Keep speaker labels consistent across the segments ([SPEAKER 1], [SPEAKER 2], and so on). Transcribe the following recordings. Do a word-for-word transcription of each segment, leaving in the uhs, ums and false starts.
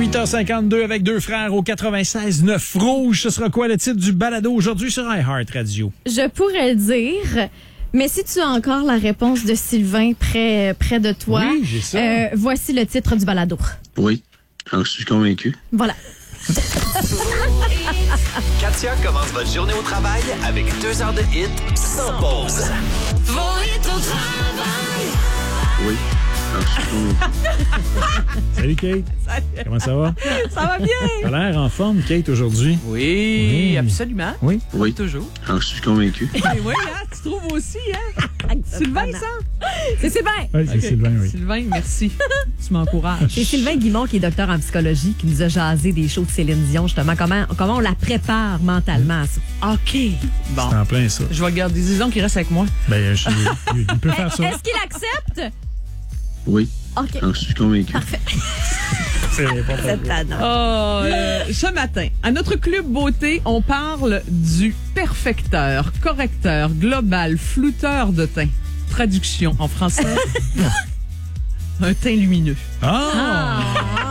[SPEAKER 1] huit heures cinquante-deux avec deux frères au quatre-vingt-seize neuf Rouge. Ce sera quoi le titre du balado aujourd'hui sur iHeart Radio?
[SPEAKER 2] Je pourrais le dire, mais si tu as encore la réponse de Sylvain près, près de toi,
[SPEAKER 1] oui, j'ai ça.
[SPEAKER 2] Euh, voici le titre du balado.
[SPEAKER 3] Oui, alors je suis convaincu.
[SPEAKER 2] Voilà.
[SPEAKER 4] Katia commence votre journée au travail avec deux heures de hit sans pause.
[SPEAKER 5] Vos hits au travail.
[SPEAKER 3] Oui, alors je suis convaincu.
[SPEAKER 1] Salut Kate.
[SPEAKER 6] Salut.
[SPEAKER 1] Comment ça va?
[SPEAKER 6] Ça va bien?
[SPEAKER 1] T'as l'air en forme, Kate, aujourd'hui.
[SPEAKER 6] Oui,
[SPEAKER 1] Oui.
[SPEAKER 6] absolument.
[SPEAKER 1] Oui.
[SPEAKER 3] Oui,
[SPEAKER 6] Toujours.
[SPEAKER 3] alors je suis convaincu.
[SPEAKER 6] Et oui, hein, tu trouves aussi, hein? Sylvain, ça?
[SPEAKER 2] C'est Sylvain.
[SPEAKER 1] Oui, c'est
[SPEAKER 6] Ok.
[SPEAKER 1] Sylvain, oui.
[SPEAKER 6] Sylvain, merci. Tu m'encourages.
[SPEAKER 7] C'est Sylvain Guimond, qui est docteur en psychologie, qui nous a jasé des shows de Céline Dion, justement, comment, comment on la prépare mentalement à ça.
[SPEAKER 6] OK. Bon.
[SPEAKER 1] C'est en plein ça.
[SPEAKER 6] Je vais garder, disons qu'il reste avec moi.
[SPEAKER 1] Ben, je, il, il peut faire ça.
[SPEAKER 2] Est-ce qu'il accepte?
[SPEAKER 3] Oui,
[SPEAKER 2] OK.
[SPEAKER 3] alors je suis convaincu.
[SPEAKER 1] C'est pas
[SPEAKER 7] Cette tannante.
[SPEAKER 6] Oh, euh, ce matin, à notre club beauté, on parle du perfecteur, correcteur, global, flouteur de teint. Traduction en français. Un teint lumineux.
[SPEAKER 1] Ah!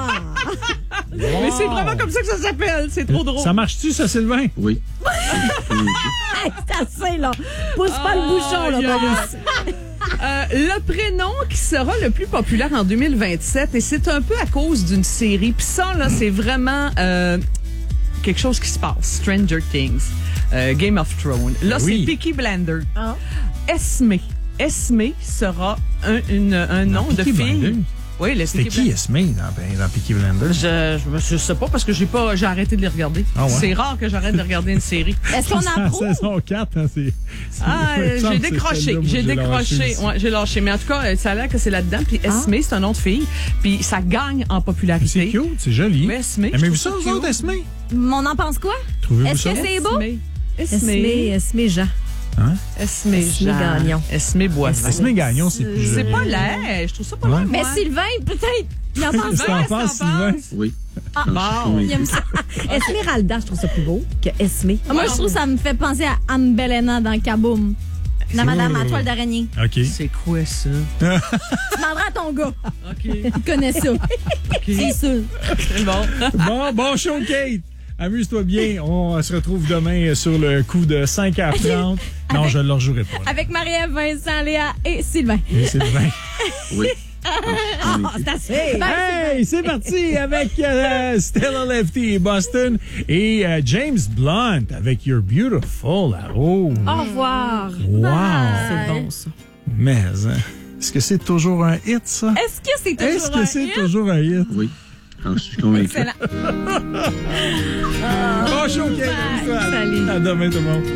[SPEAKER 6] Mais c'est vraiment comme ça que ça s'appelle. C'est trop drôle.
[SPEAKER 1] Ça marche-tu, ça, Sylvain?
[SPEAKER 3] Oui, alors je suis convaincu.
[SPEAKER 7] Hey, c'est assez, là. Pousse pas le bouchon, là,
[SPEAKER 6] Aïe, aïe,
[SPEAKER 7] Boris.
[SPEAKER 6] Euh, le prénom qui sera le plus populaire en deux mille vingt-sept, et c'est un peu à cause d'une série. Puis ça, là, c'est vraiment euh, quelque chose qui se passe. Stranger Things, euh, Game of Thrones. Là,
[SPEAKER 1] Oui.
[SPEAKER 6] c'est Peaky Blinders.
[SPEAKER 2] Ah.
[SPEAKER 6] Esme. Esme sera un, une, un nom de
[SPEAKER 1] Peaky
[SPEAKER 6] fille.
[SPEAKER 1] Blinders?
[SPEAKER 6] Oui, le
[SPEAKER 1] C'était
[SPEAKER 6] Peaky
[SPEAKER 1] qui,
[SPEAKER 6] Blinders.
[SPEAKER 1] Esme, dans, ben, dans Peaky Blinders?
[SPEAKER 6] Je, je, je sais pas parce que j'ai pas j'ai arrêté de les regarder.
[SPEAKER 1] Ah ouais?
[SPEAKER 6] C'est rare que j'arrête de regarder une série.
[SPEAKER 2] Est-ce qu'on
[SPEAKER 1] C'est en
[SPEAKER 2] approuve?
[SPEAKER 1] saison quatre, hein, c'est... c'est-
[SPEAKER 6] Ah,
[SPEAKER 1] il me
[SPEAKER 6] euh,
[SPEAKER 1] semble
[SPEAKER 6] j'ai
[SPEAKER 1] que c'est
[SPEAKER 6] décroché,
[SPEAKER 1] celle-là, moi,
[SPEAKER 6] j'ai décroché.
[SPEAKER 1] lâché aussi.
[SPEAKER 6] Ouais, j'ai lâché. Mais en tout cas, euh, ça a l'air que c'est là-dedans. Puis Esme, c'est un nom de fille. Puis ça gagne en
[SPEAKER 1] C'est
[SPEAKER 6] popularité.
[SPEAKER 1] cute, c'est joli.
[SPEAKER 6] Mais Esme, je
[SPEAKER 1] Aimez-vous
[SPEAKER 6] trouve
[SPEAKER 1] ça,
[SPEAKER 6] ça
[SPEAKER 1] vous
[SPEAKER 6] cute.
[SPEAKER 1] autres, Esme?
[SPEAKER 2] On en pense quoi?
[SPEAKER 1] Trouvez-vous
[SPEAKER 2] Est-ce
[SPEAKER 1] ça?
[SPEAKER 2] que c'est beau?
[SPEAKER 6] Esme.
[SPEAKER 7] Esme, Esme Jean.
[SPEAKER 1] Hein?
[SPEAKER 6] Esme.
[SPEAKER 7] Esme
[SPEAKER 6] Jean.
[SPEAKER 7] Gagnon.
[SPEAKER 6] Esme Boisin.
[SPEAKER 1] Esme Gagnon, c'est plus
[SPEAKER 6] C'est
[SPEAKER 1] joli.
[SPEAKER 6] pas laid. Je trouve ça pas
[SPEAKER 1] Ouais.
[SPEAKER 6] laid.
[SPEAKER 2] Mais
[SPEAKER 6] moi.
[SPEAKER 2] Sylvain, peut-être, il en pense
[SPEAKER 1] Qu'est-ce que
[SPEAKER 2] pas.
[SPEAKER 1] t'en
[SPEAKER 6] Ouais,
[SPEAKER 1] penses,
[SPEAKER 6] ça
[SPEAKER 1] Sylvain?
[SPEAKER 6] passe.
[SPEAKER 3] Oui,
[SPEAKER 2] Ah,
[SPEAKER 3] alors
[SPEAKER 6] bon,
[SPEAKER 3] je
[SPEAKER 2] Il
[SPEAKER 3] suis
[SPEAKER 2] aime
[SPEAKER 3] convaincu.
[SPEAKER 2] ça.
[SPEAKER 7] Esmeralda, je trouve ça plus beau que Esme.
[SPEAKER 2] Ah, Moi, je trouve que ça me fait penser à Anne Belena dans Kaboom. La madame à toile d'araignée.
[SPEAKER 1] OK.
[SPEAKER 6] C'est quoi ça?
[SPEAKER 2] Tu demanderas à ton gars.
[SPEAKER 6] OK.
[SPEAKER 2] Il connaît ça. C'est sûr.
[SPEAKER 6] C'est bon.
[SPEAKER 1] Bon, bon show, Kate. Amuse-toi bien. On se retrouve demain sur le coup de cinq heures trente. Non,
[SPEAKER 2] Avec-
[SPEAKER 1] je ne le rejouerai pas.
[SPEAKER 2] Avec Marie-Ève, Vincent, Léa et Sylvain.
[SPEAKER 1] Et Sylvain.
[SPEAKER 3] Oui, alors je suis convaincu.
[SPEAKER 7] C'est assez.
[SPEAKER 1] Hey, c'est parti avec euh, Stella Lefty et Boston et euh, James Blunt avec You're Beautiful à Rouge.
[SPEAKER 2] Au revoir.
[SPEAKER 1] Wow.
[SPEAKER 7] C'est bon, ça.
[SPEAKER 1] Mais, hein, est-ce que c'est toujours un hit, ça?
[SPEAKER 2] Est-ce que c'est toujours
[SPEAKER 1] Est-ce que
[SPEAKER 2] un
[SPEAKER 1] c'est
[SPEAKER 2] hit?
[SPEAKER 1] toujours un hit?
[SPEAKER 3] Oui, alors je suis convaincu.
[SPEAKER 2] Excellent.
[SPEAKER 1] Bon show, Kate. Amuse-toi.
[SPEAKER 7] Salut.
[SPEAKER 1] À demain, tout le monde.